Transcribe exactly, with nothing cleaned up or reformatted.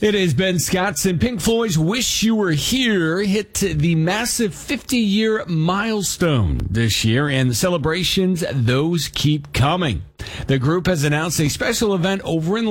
It is Ben Scottson. Pink Floyd's Wish You Were Here hit the massive fifty-year milestone this year, and the celebrations, those keep coming. The group has announced a special event over in